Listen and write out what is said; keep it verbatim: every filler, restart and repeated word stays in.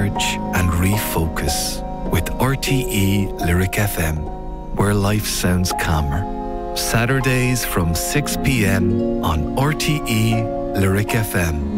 recharge and refocus with R T E Lyric F M, where life sounds calmer. Saturdays from six p m on R T E Lyric F M.